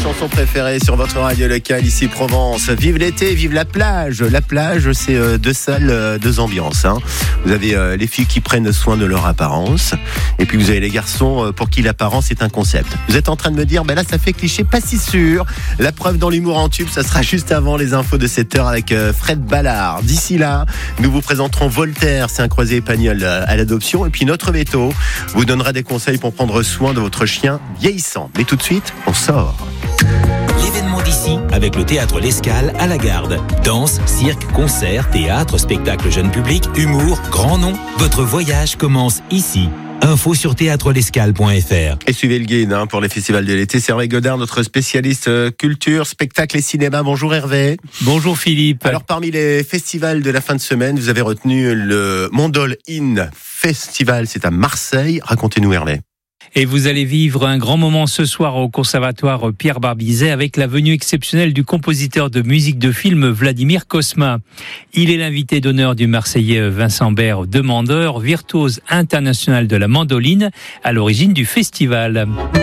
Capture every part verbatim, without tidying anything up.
chansons préférées sur votre radio locale ici Provence. Vive l'été, vive la plage. La plage, c'est euh, deux salles, euh, deux ambiances. Hein. Vous avez euh, les filles qui prennent soin de leur apparence, et puis vous avez les garçons euh, pour qui l'apparence est un concept. Vous êtes en train de me dire, ben là ça fait cliché, pas si sûr. La preuve dans l'humour en tube, ça sera juste avant les infos de sept heures avec euh, Fred Ballard. D'ici là, nous vous présenterons Voltaire, c'est un croisé espagnol euh, à l'adoption, et puis notre veto vous donnera des conseils pour prendre soin de votre chien vieillissant. Mais tout de suite, on sort. L'événement d'ici avec le théâtre L'Escale à la Garde. Danse, cirque, concert, théâtre, spectacle jeune public, humour, grand nom. Votre voyage commence ici. Info sur théâtre l'escale point f r. Et suivez le guide hein, pour les festivals de l'été. C'est Hervé Godard, notre spécialiste euh, culture, spectacle et cinéma. Bonjour Hervé. Bonjour Philippe. Alors parmi les festivals de la fin de semaine, vous avez retenu le Mandol In Festival. C'est à Marseille. Racontez-nous Hervé. Et vous allez vivre un grand moment ce soir au conservatoire Pierre Barbizet avec la venue exceptionnelle du compositeur de musique de film Vladimir Cosma. Il est l'invité d'honneur du Marseillais Vincent Bert, demandeur, virtuose international de la mandoline, à l'origine du festival.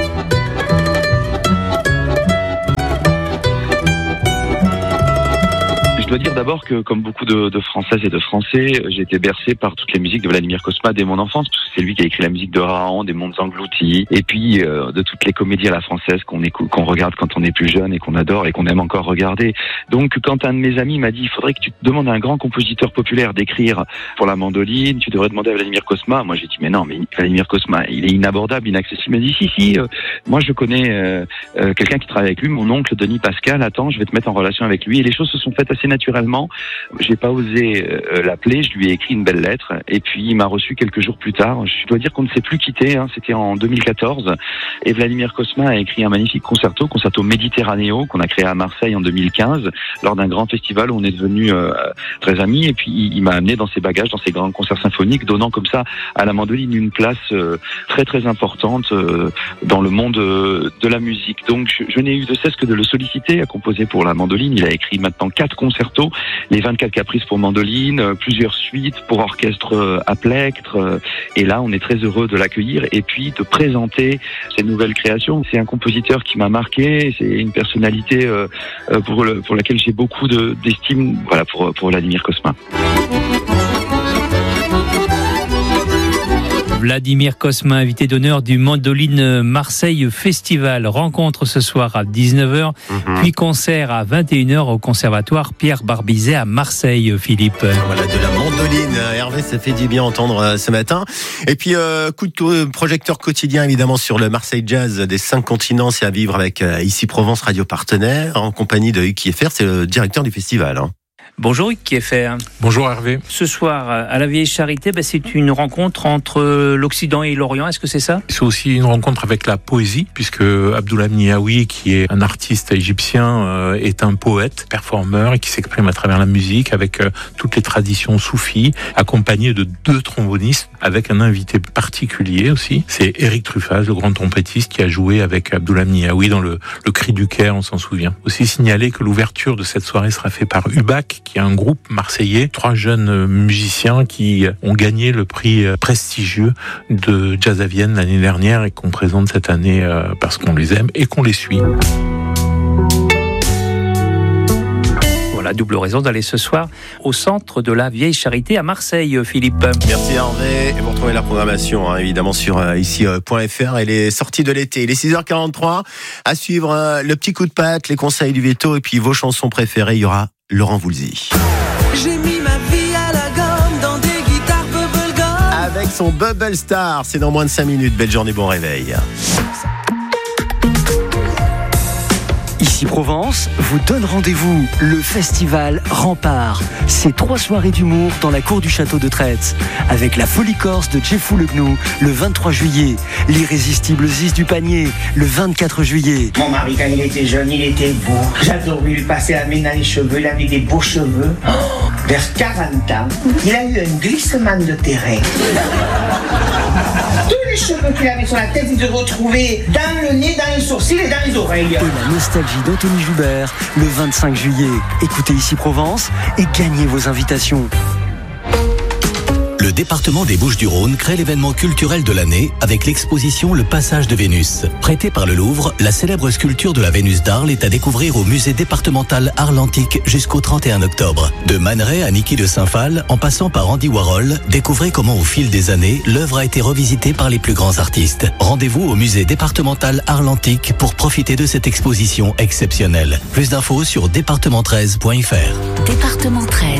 Je dois dire d'abord que, comme beaucoup de, de Françaises et de Français, j'ai été bercé par toutes les musiques de Vladimir Cosma dès mon enfance, parce que c'est lui qui a écrit la musique de Rahan, des Mondes Engloutis, et puis euh, de toutes les comédies à la française qu'on écoute, qu'on regarde quand on est plus jeune et qu'on adore et qu'on aime encore regarder. Donc, quand un de mes amis m'a dit, il faudrait que tu demandes à un grand compositeur populaire d'écrire pour la mandoline, tu devrais demander à Vladimir Cosma. Moi, j'ai dit, mais non, mais Vladimir Cosma, il est inabordable, inaccessible. Il m'a dit, si, si, euh, moi je connais euh, euh, quelqu'un qui travaille avec lui, mon oncle Denis Pascal, attends, je vais te mettre en relation avec lui. Et les choses se sont faites assez naturellement. J'ai pas osé euh, l'appeler, je lui ai écrit une belle lettre et puis il m'a reçu quelques jours plus tard. Je dois dire qu'on ne s'est plus quitté, hein, c'était en deux mille quatorze et Vladimir Cosma a écrit un magnifique concerto, concerto Méditerranéo qu'on a créé à Marseille en deux mille quinze lors d'un grand festival où on est devenus euh, très amis et puis il, il m'a amené dans ses bagages, dans ses grands concerts symphoniques, donnant comme ça à la mandoline une place euh, très très importante euh, dans le monde euh, de la musique. Donc je, je n'ai eu de cesse que de le solliciter à composer pour la mandoline. Il a écrit maintenant quatre concertos, les vingt-quatre caprices pour mandoline, plusieurs suites pour orchestre à plectre. Et là, on est très heureux de l'accueillir et puis de présenter ces nouvelles créations. C'est un compositeur qui m'a marqué, c'est une personnalité pour, le, pour laquelle j'ai beaucoup de, d'estime, voilà, pour, pour Vladimir Cosma. Vladimir Cosma, invité d'honneur du Mandoline Marseille Festival. Rencontre ce soir à dix-neuf heures, mm-hmm. puis concert à vingt et une heures au conservatoire Pierre Barbizet à Marseille, Philippe. Voilà, de la mandoline. Hervé, ça fait du bien entendre ce matin. Et puis, euh, coup de projecteur quotidien, évidemment, sur le Marseille Jazz des cinq continents. C'est à vivre avec euh, Ici Provence Radio Partenaire, en compagnie de Hugues Kieffer, c'est le directeur du festival. Hein. Bonjour Hugues Kieffer. Bonjour Hervé. Ce soir, à la Vieille Charité, bah, c'est une rencontre entre l'Occident et l'Orient, est-ce que c'est ça ? C'est aussi une rencontre avec la poésie, puisque Abdullah Niaoui, qui est un artiste égyptien, euh, est un poète, performeur, et qui s'exprime à travers la musique, avec euh, toutes les traditions soufis, accompagné de deux trombonistes, avec un invité particulier aussi. C'est Éric Truffaz, le grand trompettiste, qui a joué avec Abdullah Niaoui dans le, le Cri du Caire, on s'en souvient. Aussi signaler que l'ouverture de cette soirée sera faite par U B A C, qui est un groupe marseillais, trois jeunes musiciens qui ont gagné le prix prestigieux de Jazz à Vienne l'année dernière et qu'on présente cette année parce qu'on les aime et qu'on les suit. Voilà, double raison d'aller ce soir au centre de la Vieille Charité à Marseille, Philippe. Merci Hervé. Et vous retrouvez la programmation hein, évidemment sur euh, ici point f r et les sorties de l'été. Il est six heures quarante-trois. À suivre euh, le petit coup de patte, les conseils du veto et puis vos chansons préférées. Il y aura Laurent Voulzy. J'ai mis ma vie à la gomme dans des guitares bubblegum. Avec son Bubble Star, c'est dans moins de cinq minutes. Belle journée, bon réveil. Ici Provence vous donne rendez-vous, le festival Rempart. C'est trois soirées d'humour dans la cour du château de Traits. Avec la Folie Corse de Jeffou Le Gnou le vingt-trois juillet. L'irrésistible Ziz du Panier le vingt-quatre juillet. Mon mari, quand il était jeune, il était beau. J'adorais lui passer la main dans les cheveux. Il avait des beaux cheveux. Oh, vers quarante ans, il a eu un glissement de terrain. Tous les cheveux qu'il avait sur la tête, il se retrouvait dans le nez, dans les sourcils et dans les oreilles. Et la nostalgie d'Anthony Joubert le vingt-cinq juillet. Écoutez Ici Provence et gagnez vos invitations. Le département des Bouches-du-Rhône crée l'événement culturel de l'année avec l'exposition Le Passage de Vénus. Prêtée par le Louvre, la célèbre sculpture de la Vénus d'Arles est à découvrir au musée départemental Arles-Antiques jusqu'au trente et un octobre. De Man Ray à Niki de Saint-Phal, en passant par Andy Warhol, découvrez comment au fil des années, l'œuvre a été revisitée par les plus grands artistes. Rendez-vous au musée départemental Arles-Antiques pour profiter de cette exposition exceptionnelle. Plus d'infos sur département treize point f r. Département treize.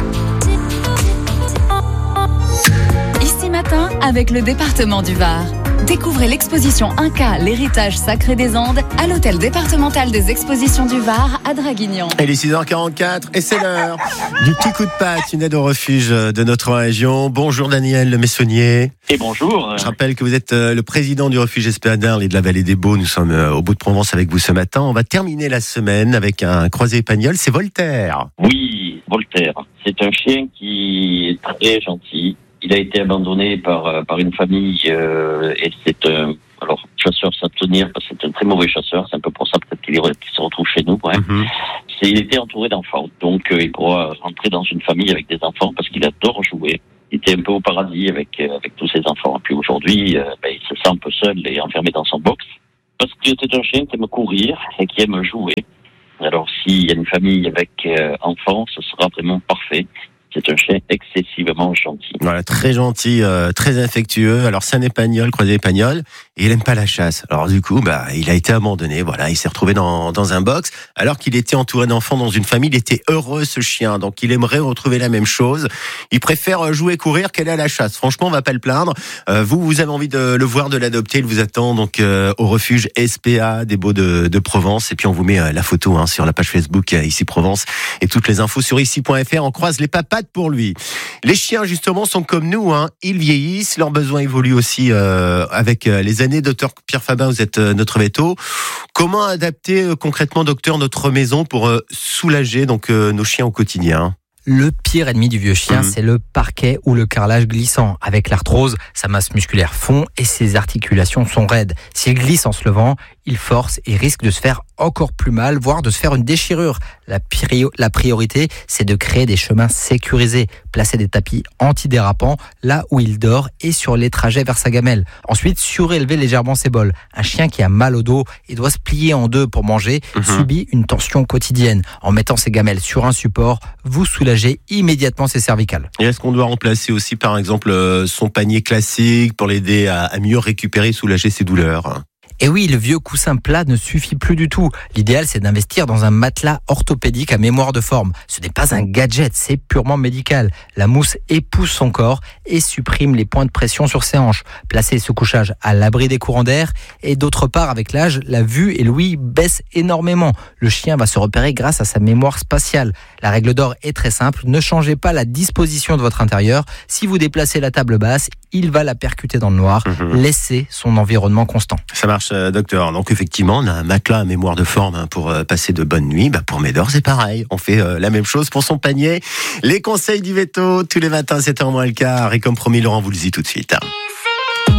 Ici matin, avec le département du Var. Découvrez l'exposition Inca, l'héritage sacré des Andes, à l'hôtel départemental des expositions du Var à Draguignan. Il est six heures quarante-quatre et c'est l'heure du petit coup de patte, une aide au refuge de notre région. Bonjour Daniel Messonnier. Et bonjour. Je rappelle que vous êtes le président du refuge S P A d'Arles et de la Vallée des Baux. Nous sommes au bout de Provence avec vous ce matin. On va terminer la semaine avec un croisé épagnol, c'est Voltaire. Oui, Voltaire. C'est un chien qui est très gentil. Il a été abandonné par par une famille euh, et c'est un alors chasseur s'abstenir parce que c'est un très mauvais chasseur. C'est un peu pour ça peut-être qu'il, est, qu'il se retrouve chez nous. Ouais. Mm-hmm. C'est, il était entouré d'enfants, donc euh, il pourra rentrer dans une famille avec des enfants parce qu'il adore jouer. Il était un peu au paradis avec euh, avec tous ses enfants. Et puis aujourd'hui, euh, ben, il se sent un peu seul et enfermé dans son box parce que c'est un chien qui aime courir et qui aime jouer. Alors s'il y a une famille avec euh, enfants, ce sera vraiment parfait. C'est un chien excessivement gentil. Voilà, très gentil, euh, très affectueux. Alors c'est un épagnol, croisé épagnol, et il aime pas la chasse. Alors du coup, bah, il a été abandonné. Voilà, il s'est retrouvé dans dans un box, alors qu'il était entouré d'enfants dans une famille. Il était heureux ce chien, donc il aimerait retrouver la même chose. Il préfère jouer, courir qu'aller à la chasse. Franchement, on va pas le plaindre. Euh, vous, vous avez envie de le voir, de l'adopter. Il vous attend donc euh, au refuge S P A des Baux de, de Provence. Et puis on vous met euh, la photo hein, sur la page Facebook euh, Ici Provence et toutes les infos sur ici point f r. On croise les papates pour lui. Les chiens justement sont comme nous, hein. Ils vieillissent, leurs besoins évoluent aussi euh, avec euh, les années. Docteur Pierre Fabin, vous êtes euh, notre véto. Comment adapter euh, concrètement, docteur, notre maison pour euh, soulager donc euh, nos chiens au quotidien? Le pire ennemi du vieux chien, mmh. c'est le parquet ou le carrelage glissant. Avec l'arthrose, sa masse musculaire fond et ses articulations sont raides. S'il glisse en se levant, il force et risque de se faire encore plus mal, voire de se faire une déchirure. La, prio- la priorité, c'est de créer des chemins sécurisés, placer des tapis antidérapants là où il dort et sur les trajets vers sa gamelle. Ensuite, surélever légèrement ses bols. Un chien qui a mal au dos et doit se plier en deux pour manger mmh. subit une tension quotidienne. En mettant ses gamelles sur un support, vous soulagez immédiatement ses cervicales. Et est-ce qu'on doit remplacer aussi, par exemple, son panier classique pour l'aider à, à mieux récupérer, soulager ses douleurs ? Et oui, le vieux coussin plat ne suffit plus du tout. L'idéal, c'est d'investir dans un matelas orthopédique à mémoire de forme. Ce n'est pas un gadget, c'est purement médical. La mousse épouse son corps et supprime les points de pression sur ses hanches. Placez ce couchage à l'abri des courants d'air. Et d'autre part, avec l'âge, la vue et l'ouïe baissent énormément. Le chien va se repérer grâce à sa mémoire spatiale. La règle d'or est très simple. Ne changez pas la disposition de votre intérieur. Si vous déplacez la table basse, il va la percuter dans le noir. Mmh. Laissez son environnement constant. Ça marche, docteur. Donc effectivement, on a un matelas à mémoire de forme hein, pour euh, passer de bonnes nuits. Bah, pour Médor, c'est pareil. On fait euh, la même chose pour son panier. Les conseils du véto, tous les matins, sept heures moins le quart. Et comme promis, Laurent vous le dit tout de suite. Hein.